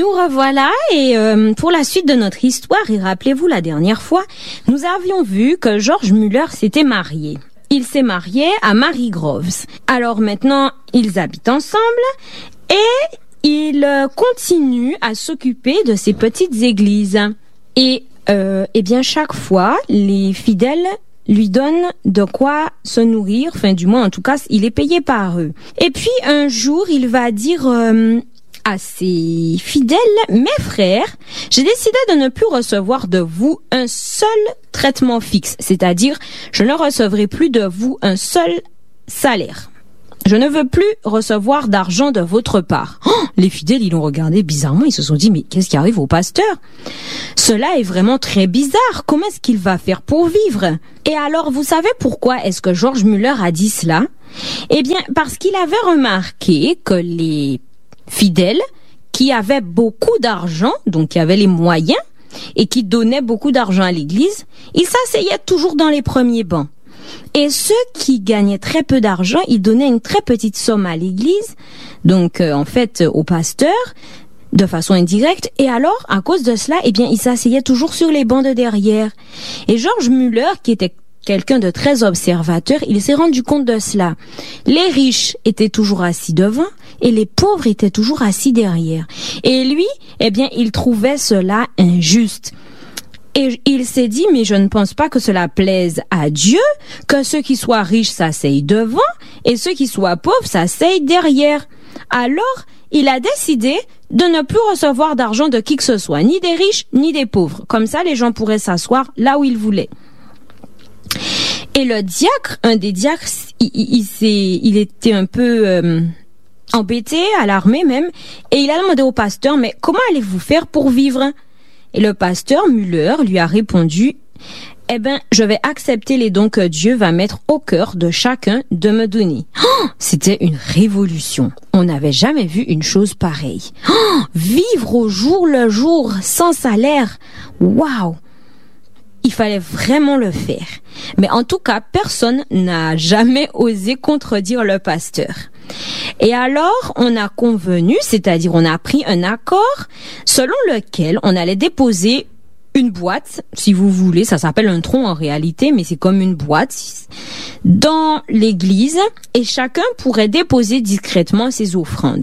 nous revoilà et pour la suite de notre histoire, et rappelez-vous la dernière fois, nous avions vu que George Muller s'était marié. Il s'est marié à Mary Groves. Alors maintenant, ils habitent ensemble et ils continuent à s'occuper de ces petites églises. Et bien chaque fois, les fidèles lui donnent de quoi se nourrir, enfin du moins en tout cas, il est payé par eux. Et puis un jour, il va dire à ses fidèles, mes frères, j'ai décidé de ne plus recevoir de vous un seul traitement fixe, c'est-à-dire je ne recevrai plus de vous un seul salaire. Je ne veux plus recevoir d'argent de votre part. Oh, les fidèles, ils l'ont regardé bizarrement, ils se sont dit, mais qu'est-ce qui arrive au pasteur? Cela est vraiment très bizarre, comment est-ce qu'il va faire pour vivre? Et alors, vous savez pourquoi est-ce que George Muller a dit cela? Eh bien, parce qu'il avait remarqué que les fidèles qui avaient beaucoup d'argent, donc qui avaient les moyens, et qui donnaient beaucoup d'argent à l'église, ils s'asseyaient toujours dans les premiers bancs. Et ceux qui gagnaient très peu d'argent, ils donnaient une très petite somme à l'église, donc en fait au pasteur, de façon indirecte. Et alors, à cause de cela, eh bien, ils s'asseyaient toujours sur les bancs de derrière. Et George Muller, qui était quelqu'un de très observateur, il s'est rendu compte de cela. Les riches étaient toujours assis devant et les pauvres étaient toujours assis derrière. Et lui, eh bien, il trouvait cela injuste. Et il s'est dit, mais je ne pense pas que cela plaise à Dieu, que ceux qui soient riches s'asseyent devant et ceux qui soient pauvres s'asseyent derrière. Alors, il a décidé de ne plus recevoir d'argent de qui que ce soit, ni des riches, ni des pauvres. Comme ça, les gens pourraient s'asseoir là où ils voulaient. Et le diacre, un des diacres, il était un peu embêté, alarmé même, et il a demandé au pasteur, mais comment allez-vous faire pour vivre? Et le pasteur Muller lui a répondu, eh ben, je vais accepter les dons que Dieu va mettre au cœur de chacun de me donner. Oh, c'était une révolution. On n'avait jamais vu une chose pareille. Oh, vivre au jour le jour, sans salaire. Waouh! Il fallait vraiment le faire. Mais en tout cas, personne n'a jamais osé contredire le pasteur. Et alors, on a convenu, c'est-à-dire on a pris un accord selon lequel on allait déposer une boîte, si vous voulez, ça s'appelle un tronc en réalité, mais c'est comme une boîte, dans l'église, et chacun pourrait déposer discrètement ses offrandes.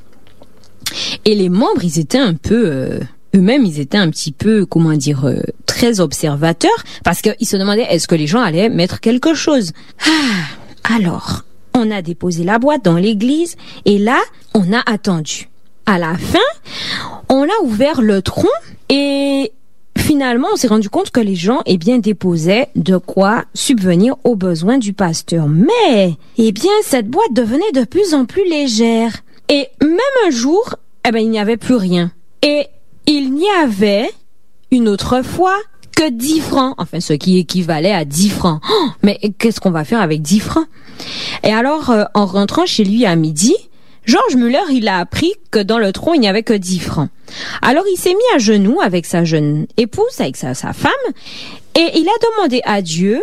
Et les membres, ils étaient un peu... eux-mêmes, ils étaient un petit peu, très observateurs, parce qu'ils se demandaient est-ce que les gens allaient mettre quelque chose. Alors, on a déposé la boîte dans l'église, et là, on a attendu. À la fin, on a ouvert le tronc, et finalement, on s'est rendu compte que les gens, déposaient de quoi subvenir aux besoins du pasteur. Mais, cette boîte devenait de plus en plus légère. Et même un jour, il n'y avait plus rien. Et il n'y avait, une autre fois, que 10 francs. Enfin, ce qui équivalait à 10 francs. Oh, mais qu'est-ce qu'on va faire avec 10 francs? Et alors, en rentrant chez lui à midi, George Muller, il a appris que dans le tronc, il n'y avait que 10 francs. Alors, il s'est mis à genoux avec sa jeune épouse, avec sa femme, et il a demandé à Dieu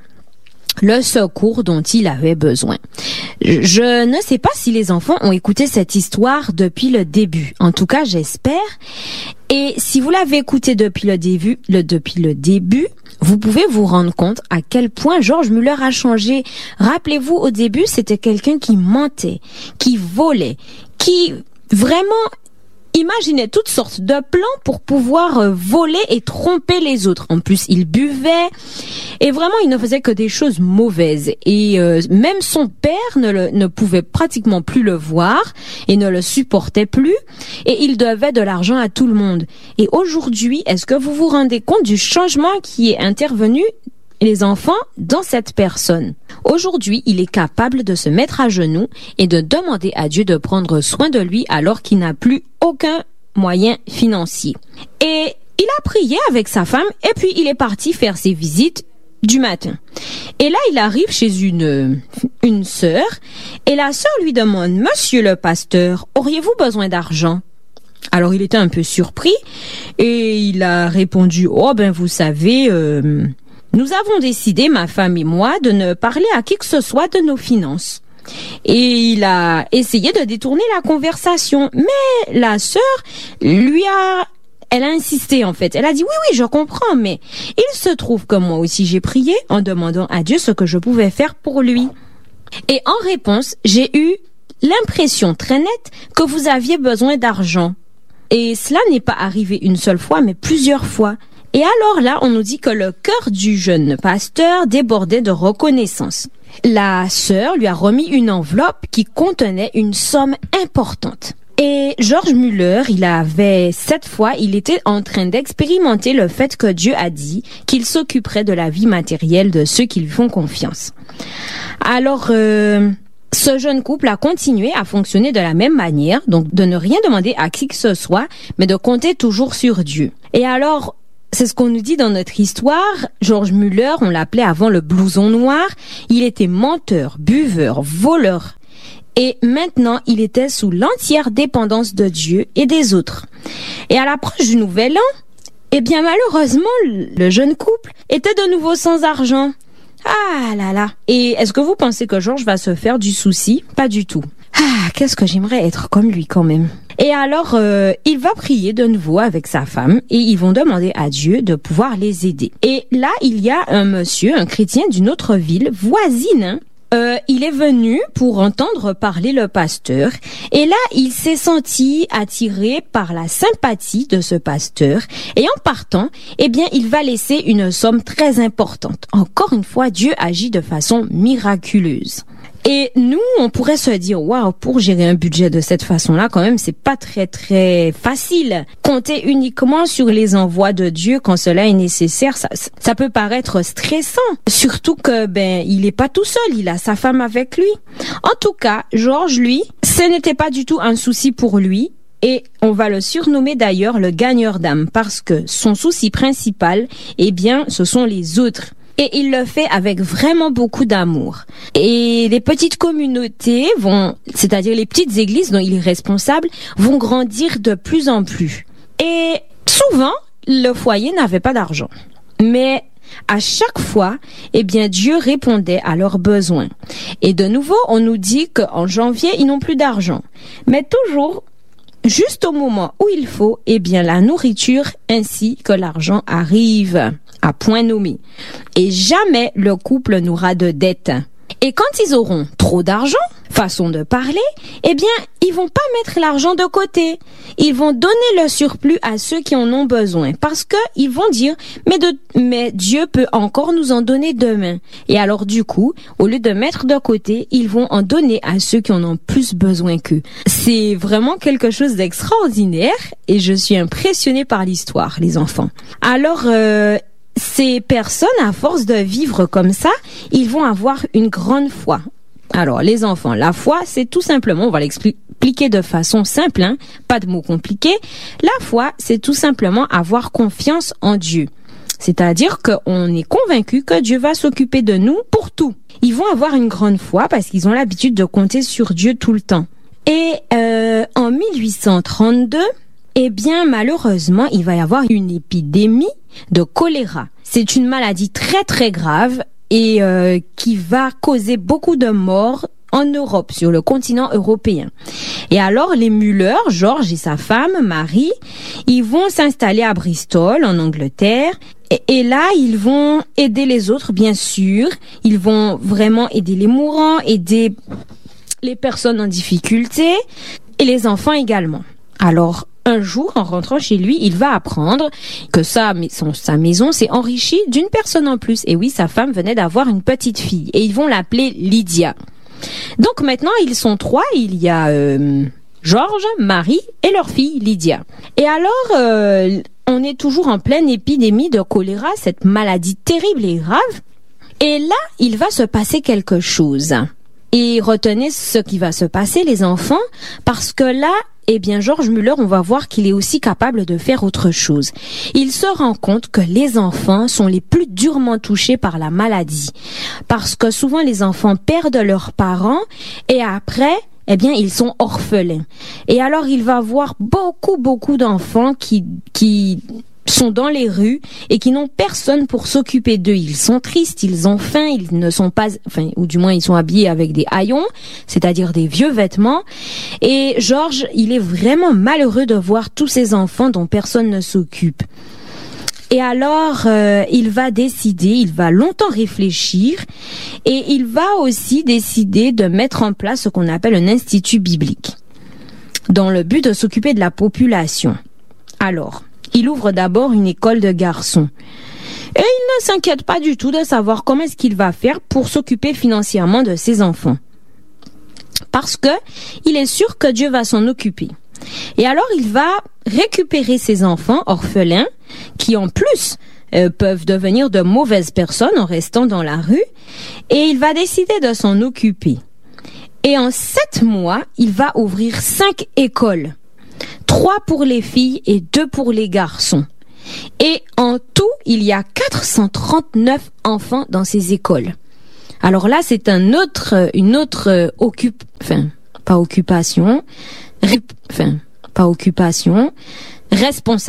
le secours dont il avait besoin. Je ne sais pas si les enfants ont écouté cette histoire depuis le début. En tout cas, j'espère. Et si vous l'avez écouté depuis le début, vous pouvez vous rendre compte à quel point George Muller a changé. Rappelez-vous, au début, c'était quelqu'un qui mentait, qui volait, qui vraiment imaginait toutes sortes de plans pour pouvoir voler et tromper les autres. En plus, il buvait et vraiment, il ne faisait que des choses mauvaises. Et même son père ne pouvait pratiquement plus le voir et ne le supportait plus. Et il devait de l'argent à tout le monde. Et aujourd'hui, est-ce que vous vous rendez compte du changement qui est intervenu, les enfants, dans cette personne? Aujourd'hui, il est capable de se mettre à genoux et de demander à Dieu de prendre soin de lui alors qu'il n'a plus aucun moyen financier. Et il a prié avec sa femme et puis il est parti faire ses visites du matin. Et là, il arrive chez une sœur et la sœur lui demande, Monsieur le pasteur, auriez-vous besoin d'argent? Alors, il était un peu surpris et il a répondu, vous savez... Nous avons décidé, ma femme et moi, de ne parler à qui que ce soit de nos finances. Et il a essayé de détourner la conversation. Mais la sœur elle a insisté en fait. Elle a dit oui, je comprends, mais il se trouve que moi aussi j'ai prié en demandant à Dieu ce que je pouvais faire pour lui. Et en réponse, j'ai eu l'impression très nette que vous aviez besoin d'argent. Et cela n'est pas arrivé une seule fois, mais plusieurs fois. Et alors là, on nous dit que le cœur du jeune pasteur débordait de reconnaissance. La sœur lui a remis une enveloppe qui contenait une somme importante. Et George Muller, cette fois, il était en train d'expérimenter le fait que Dieu a dit qu'il s'occuperait de la vie matérielle de ceux qui lui font confiance. Alors, ce jeune couple a continué à fonctionner de la même manière, donc de ne rien demander à qui que ce soit, mais de compter toujours sur Dieu. Et alors, c'est ce qu'on nous dit dans notre histoire. George Muller, on l'appelait avant le blouson noir. Il était menteur, buveur, voleur. Et maintenant, il était sous l'entière dépendance de Dieu et des autres. Et à l'approche du nouvel an, eh bien malheureusement, le jeune couple était de nouveau sans argent. Ah là là. Et est-ce que vous pensez que George va se faire du souci? Pas du tout. Ah, qu'est-ce que j'aimerais être comme lui quand même. Et alors, il va prier de nouveau avec sa femme et ils vont demander à Dieu de pouvoir les aider. Et là, il y a un monsieur, un chrétien d'une autre ville voisine. Il est venu pour entendre parler le pasteur et là, il s'est senti attiré par la sympathie de ce pasteur et en partant, eh bien, il va laisser une somme très importante. Encore une fois, Dieu agit de façon miraculeuse. Et nous, on pourrait se dire, waouh, pour gérer un budget de cette façon-là, quand même, c'est pas très très facile. Compter uniquement sur les envois de Dieu quand cela est nécessaire, ça peut paraître stressant. Surtout que, il est pas tout seul, il a sa femme avec lui. En tout cas, George, lui, ce n'était pas du tout un souci pour lui. Et on va le surnommer d'ailleurs le gagneur d'âme parce que son souci principal, eh bien, ce sont les autres. Et il le fait avec vraiment beaucoup d'amour. Et les petites communautés c'est-à-dire les petites églises dont il est responsable, vont grandir de plus en plus. Et souvent, le foyer n'avait pas d'argent. Mais à chaque fois, eh bien, Dieu répondait à leurs besoins. Et de nouveau, on nous dit qu'en janvier, ils n'ont plus d'argent. Mais toujours, juste au moment où il faut, eh bien, la nourriture ainsi que l'argent arrive à point nommé. Et jamais le couple n'aura de dette. Et quand ils auront trop d'argent, façon de parler, eh bien, ils vont pas mettre l'argent de côté. Ils vont donner le surplus à ceux qui en ont besoin. Parce que ils vont dire, mais Dieu peut encore nous en donner demain. Et alors, du coup, au lieu de mettre de côté, ils vont en donner à ceux qui en ont plus besoin qu'eux. C'est vraiment quelque chose d'extraordinaire et je suis impressionnée par l'histoire, les enfants. Alors, ces personnes, à force de vivre comme ça, ils vont avoir une grande foi. Alors, les enfants, la foi, c'est tout simplement, on va l'expliquer de façon simple, pas de mots compliqués. La foi, c'est tout simplement avoir confiance en Dieu. C'est-à-dire qu'on est convaincu que Dieu va s'occuper de nous pour tout. Ils vont avoir une grande foi parce qu'ils ont l'habitude de compter sur Dieu tout le temps. Et en 1832, eh bien, malheureusement, il va y avoir une épidémie de choléra. C'est une maladie très très grave et qui va causer beaucoup de morts en Europe, sur le continent européen. Et alors, les Muller, George et sa femme, Marie, ils vont s'installer à Bristol, en Angleterre. Et là, ils vont aider les autres, bien sûr. Ils vont vraiment aider les mourants, aider les personnes en difficulté et les enfants également. Alors, un jour, en rentrant chez lui, il va apprendre que sa maison s'est enrichie d'une personne en plus. Et oui, sa femme venait d'avoir une petite fille. Et ils vont l'appeler Lydia. Donc maintenant, ils sont 3. Il y a George, Marie et leur fille Lydia. Et alors, on est toujours en pleine épidémie de choléra, cette maladie terrible et grave. Et là, il va se passer quelque chose. Et retenez ce qui va se passer, les enfants, parce que là, eh bien, George Muller, on va voir qu'il est aussi capable de faire autre chose. Il se rend compte que les enfants sont les plus durement touchés par la maladie. Parce que souvent, les enfants perdent leurs parents et après, eh bien, ils sont orphelins. Et alors, il va voir beaucoup d'enfants qui sont dans les rues et qui n'ont personne pour s'occuper d'eux. Ils sont tristes, ils ont faim, ils ne sont pas, ou du moins ils sont habillés avec des haillons, c'est-à-dire des vieux vêtements. Et Georges, il est vraiment malheureux de voir tous ces enfants dont personne ne s'occupe. Et alors, il va longtemps réfléchir et il va aussi décider de mettre en place ce qu'on appelle un institut biblique dans le but de s'occuper de la population. Alors, il ouvre d'abord une école de garçons. Et il ne s'inquiète pas du tout de savoir comment est-ce qu'il va faire pour s'occuper financièrement de ses enfants. Parce que il est sûr que Dieu va s'en occuper. Et alors, il va récupérer ses enfants orphelins qui, en plus, peuvent devenir de mauvaises personnes en restant dans la rue. Et il va décider de s'en occuper. Et en 7 mois, il va ouvrir 5 écoles. 3 pour les filles et 2 pour les garçons. Et en tout, il y a 439 enfants dans ces écoles. Alors là, c'est une autre responsabilité.